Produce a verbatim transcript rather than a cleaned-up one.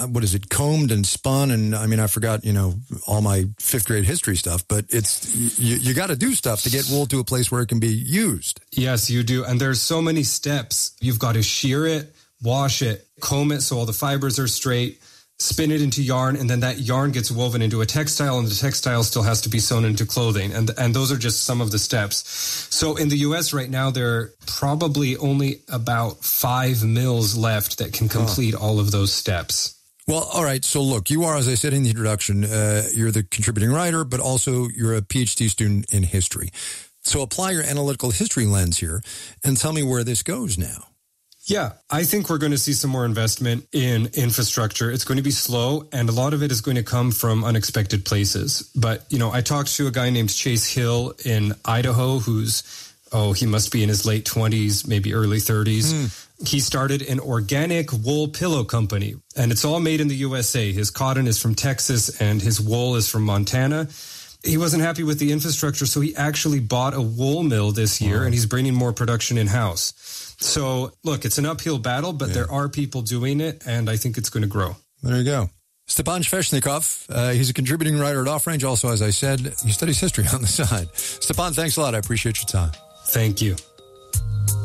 uh, what is it, combed and spun. And I mean, I forgot, you know, all my fifth grade history stuff, but it's, you, you got to do stuff to get wool to a place where it can be used. Yes, you do. And there's so many steps. You've got to shear it, wash it, comb it so all the fibers are straight, spin it into yarn, and then that yarn gets woven into a textile, and the textile still has to be sewn into clothing. And and those are just some of the steps. So in the U S right now, there are probably only about five mills left that can complete oh. all of those steps. Well, all right. So look, you are, as I said in the introduction, uh, you're the contributing writer, but also you're a PhD student in history. So apply your analytical history lens here and tell me where this goes now. Yeah, I think we're going to see some more investment in infrastructure. It's going to be slow, and a lot of it is going to come from unexpected places. But, you know, I talked to a guy named Chase Hill in Idaho who's, oh, he must be in his late twenties, maybe early thirties. Mm. He started an organic wool pillow company, and it's all made in the U S A. His cotton is from Texas, and his wool is from Montana. He wasn't happy with the infrastructure, so he actually bought a wool mill this year, wow. and he's bringing more production in-house. So, look, it's an uphill battle, but yeah. there are people doing it, and I think it's going to grow. There you go. Stepan Sveshnikov, uh, he's a contributing writer at Off Range. Also, as I said, he studies history on the side. Stepan, thanks a lot. I appreciate your time. Thank you.